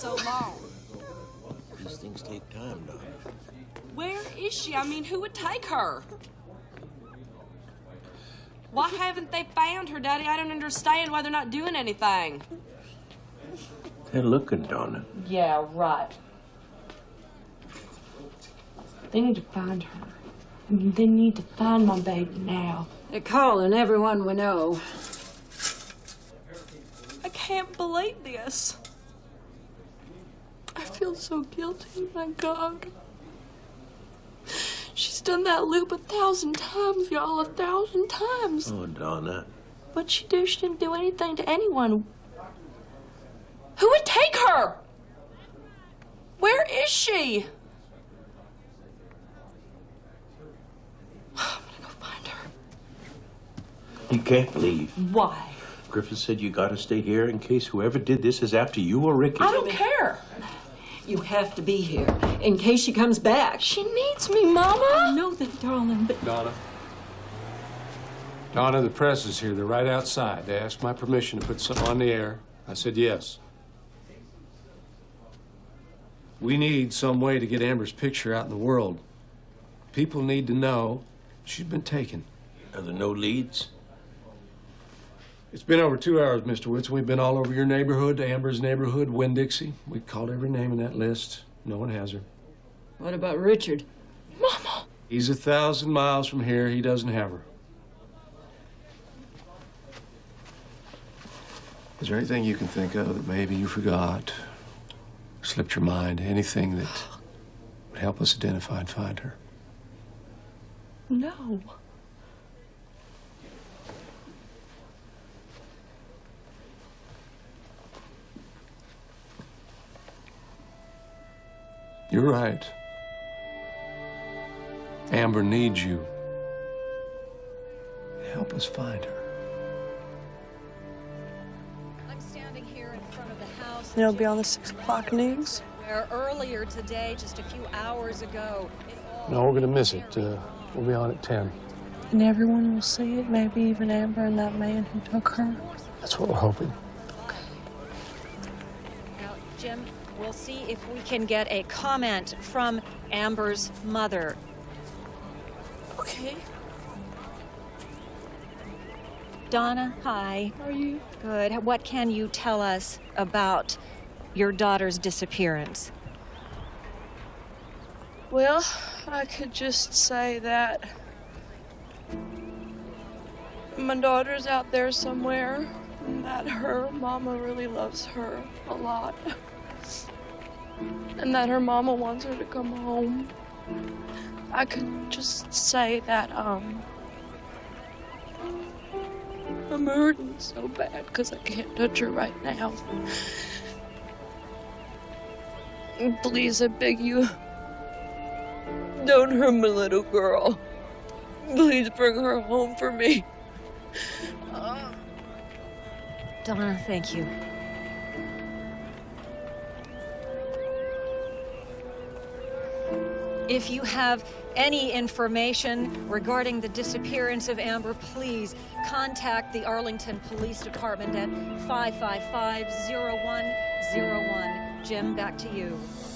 so long? These things take time, Donna. Where is she? I mean, who would take her? Why haven't they found her, Daddy? I don't understand why they're not doing anything. They're looking, Donna. Yeah, right. They need to find her. I mean, they need to find my baby now. They're calling everyone we know. I can't believe this. I feel so guilty, my God. She's done that loop 1,000 times, y'all, 1,000 times. Oh, Donna. What'd she do? She didn't do anything to anyone. Who would take her? Where is she? I'm gonna go find her. You can't leave. Why? Griffith said you gotta stay here in case whoever did this is after you or Ricky. I don't care. You have to be here in case she comes back. She needs me, Mama. I know that, darling, but... Donna. Donna, the press is here. They're right outside. They asked my permission to put something on the air. I said yes. We need some way to get Amber's picture out in the world. People need to know she's been taken. Are there no leads? It's been over 2 hours, Mr. Whitson. We've been all over your neighborhood, Amber's neighborhood, Winn-Dixie. We called every name in that list. No one has her. What about Richard? Mama. He's 1,000 miles from here. He doesn't have her. Is there anything you can think of that maybe you forgot, slipped your mind, anything that would help us identify and find her? No. You're right. Amber needs you. Help us find her. I'm standing here in front of the house. It'll be on the 6 o'clock news. Where earlier today, just a few hours ago, No, we're gonna miss it. We'll be on at 10. And everyone will see it, maybe even Amber and that man who took her. That's what we're hoping. Now, Jim, we'll see if we can get a comment from Amber's mother. Okay. Donna, hi. How are you? Good. What can you tell us about your daughter's disappearance? Well, I could just say that my daughter's out there somewhere, and that her mama really loves her a lot. And that her mama wants her to come home. I could just say that, I'm hurting so bad because I can't touch her right now. Please, I beg you, don't hurt my little girl. Please bring her home for me. Donna, thank you. If you have any information regarding the disappearance of Amber, please contact the Arlington Police Department at 555-0101. Jim, back to you.